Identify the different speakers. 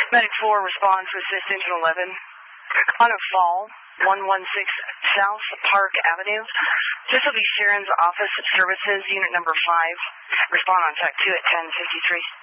Speaker 1: Medic 4 responds to assist Engine 11. On a fall, 116 South Park Avenue. This will be Sharon's Office Services, Unit number 5. Respond on track 2 at 10:53.